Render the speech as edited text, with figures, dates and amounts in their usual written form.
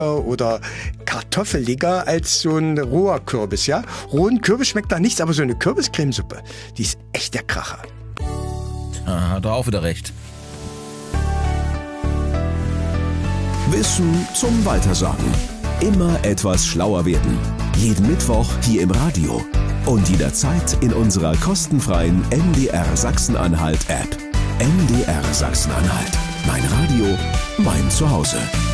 oder kartoffeliger als so ein roher Kürbis, ja? Rohen Kürbis schmeckt da nichts, aber so eine Kürbiscremesuppe, die ist echt der Kracher. Hat er auch wieder recht. Wissen zum Weitersagen. Immer etwas schlauer werden. Jeden Mittwoch hier im Radio. Und jederzeit in unserer kostenfreien NDR Sachsen-Anhalt App. NDR Sachsen-Anhalt. Mein Radio, mein Zuhause.